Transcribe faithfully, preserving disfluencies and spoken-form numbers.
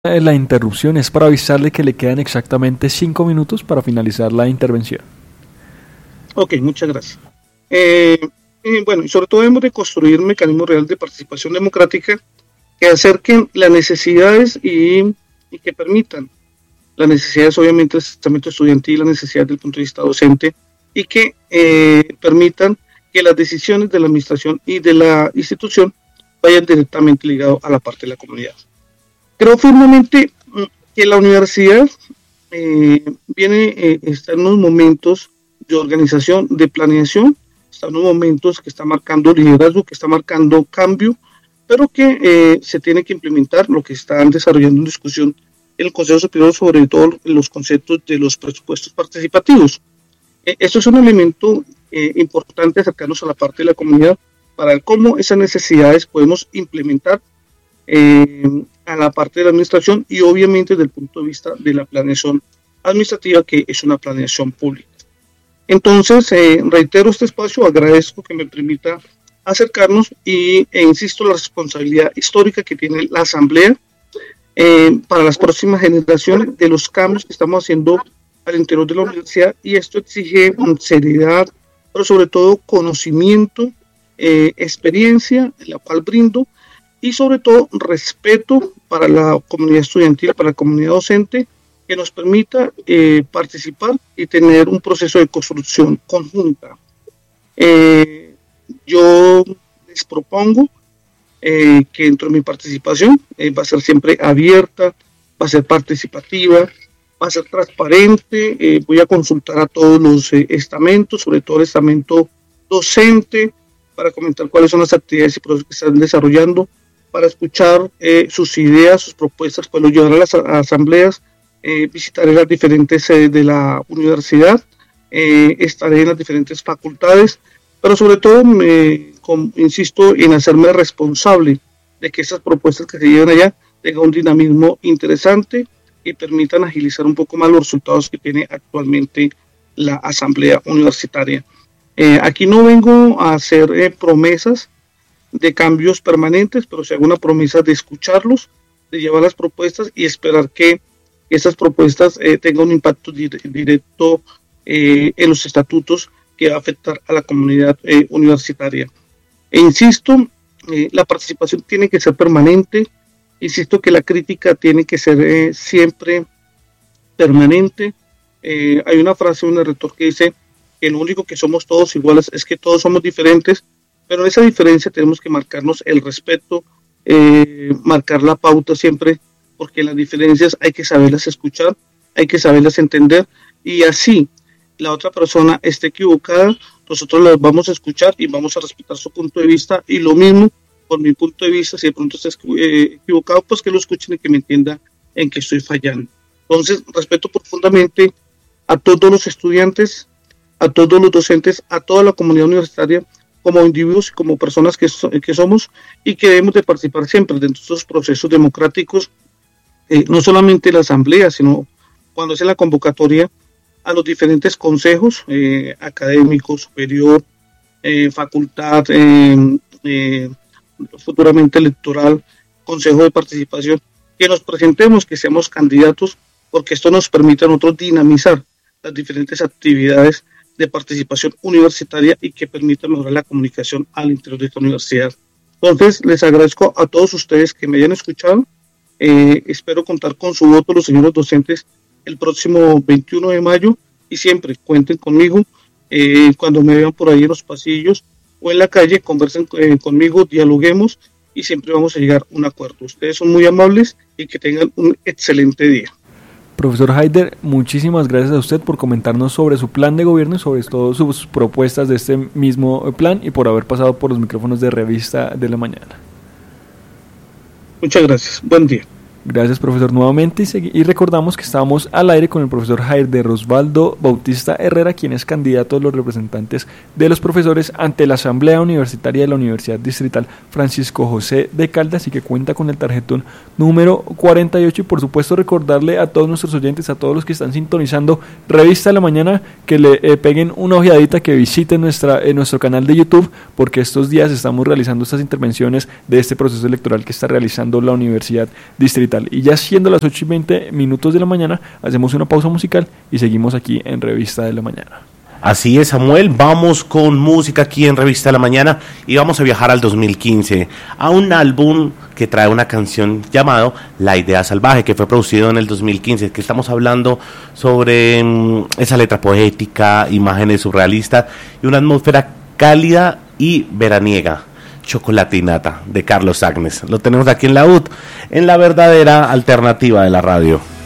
La interrupción es para avisarle que le quedan exactamente cinco minutos para finalizar la intervención. Ok, muchas gracias. Eh, eh, bueno, y sobre todo debemos de construir mecanismos reales de participación democrática que acerquen las necesidades y, y que permitan las necesidades, obviamente, del estamento estudiantil, las necesidades del punto de vista docente, y que eh, permitan que las decisiones de la administración y de la institución vayan directamente ligadas a la parte de la comunidad. Creo firmemente que la universidad eh, viene, eh, está en unos momentos de organización, de planeación, está en unos momentos que está marcando liderazgo, que está marcando cambio, pero que eh, se tiene que implementar lo que están desarrollando en discusión el Consejo Superior, sobre todo los conceptos de los presupuestos participativos. Eh, esto es un elemento eh, importante acercarnos a la parte de la comunidad para ver cómo esas necesidades podemos implementar eh, a la parte de la administración y obviamente desde el punto de vista de la planeación administrativa, que es una planeación pública. Entonces, eh, reitero este espacio, agradezco que me permita acercarnos y e insisto la responsabilidad histórica que tiene la Asamblea eh, para las próximas generaciones de los cambios que estamos haciendo al interior de la universidad, y esto exige um, seriedad, pero sobre todo conocimiento, eh, experiencia, la cual brindo, y sobre todo respeto para la comunidad estudiantil, para la comunidad docente, que nos permita eh, participar y tener un proceso de construcción conjunta. Eh, yo les propongo eh, que dentro de mi participación eh, va a ser siempre abierta, va a ser participativa, va a ser transparente, eh, voy a consultar a todos los eh, estamentos, sobre todo el estamento docente, para comentar cuáles son las actividades y procesos que están desarrollando, para escuchar eh, sus ideas, sus propuestas, pues lo llevaré a las a asambleas, eh, visitaré las diferentes sedes de la universidad, eh, estaré en las diferentes facultades, pero sobre todo, me, con, insisto en hacerme responsable de que esas propuestas que se llevan allá tengan un dinamismo interesante y permitan agilizar un poco más los resultados que tiene actualmente la asamblea universitaria. Eh, aquí no vengo a hacer eh, promesas de cambios permanentes, pero si hago una promesa de escucharlos, de llevar las propuestas y esperar que esas propuestas eh, tengan un impacto dire directo eh, en los estatutos que va a afectar a la comunidad eh, universitaria. E insisto, eh, la participación tiene que ser permanente, insisto que la crítica tiene que ser eh, siempre permanente. Eh, hay una frase de un rector que dice que lo único que somos todos iguales es que todos somos diferentes, pero en esa diferencia tenemos que marcarnos el respeto, eh, marcar la pauta siempre, porque las diferencias hay que saberlas escuchar, hay que saberlas entender, y así la otra persona esté equivocada, nosotros la vamos a escuchar y vamos a respetar su punto de vista, y lo mismo por mi punto de vista, si de pronto está eh, equivocado, pues que lo escuchen y que me entienda en que estoy fallando. Entonces, respeto profundamente a todos los estudiantes, a todos los docentes, a toda la comunidad universitaria, como individuos y como personas que, so, que somos, y que debemos de participar siempre dentro de estos procesos democráticos, eh, no solamente en la asamblea, sino cuando es en la convocatoria a los diferentes consejos eh, académicos, superior, eh, facultad, eh, eh, futuramente electoral, consejo de participación, que nos presentemos, que seamos candidatos, porque esto nos permite a nosotros dinamizar las diferentes actividades de participación universitaria y que permita mejorar la comunicación al interior de esta universidad. Entonces, les agradezco a todos ustedes que me hayan escuchado. Eh, espero contar con su voto, los señores docentes, el próximo veintiuno de mayo, y siempre cuenten conmigo. Eh, cuando me vean por ahí en los pasillos o en la calle, conversen eh, conmigo, dialoguemos, y siempre vamos a llegar a un acuerdo. Ustedes son muy amables y que tengan un excelente día. Profesor Haider, muchísimas gracias a usted por comentarnos sobre su plan de gobierno y sobre todas sus propuestas de este mismo plan, y por haber pasado por los micrófonos de Revista de la Mañana. Muchas gracias. Buen día. Gracias, profesor, nuevamente, y, y recordamos que estamos al aire con el profesor Haider Osvaldo Bautista Herrera, quien es candidato de los representantes de los profesores ante la Asamblea Universitaria de la Universidad Distrital Francisco José de Caldas, y que cuenta con el tarjetón número cuarenta y ocho. Y por supuesto recordarle a todos nuestros oyentes, a todos los que están sintonizando Revista de la Mañana, que le eh, peguen una ojeadita, que visiten nuestra, eh, nuestro canal de YouTube, porque estos días estamos realizando estas intervenciones de este proceso electoral que está realizando la Universidad Distrital Digital. Y ya siendo las ocho y veinte minutos de la mañana, hacemos una pausa musical y seguimos aquí en Revista de la Mañana. Así es, Samuel, vamos con música aquí en Revista de la Mañana y vamos a viajar al dos mil quince, a un álbum que trae una canción llamado La Idea Salvaje, que fue producido en el dos mil quince, que estamos hablando sobre um, esa letra poética, imágenes surrealistas y una atmósfera cálida y veraniega. Chocolate y Nata, de Carlos Agnes. Lo tenemos aquí en la U T, en la verdadera alternativa de la radio.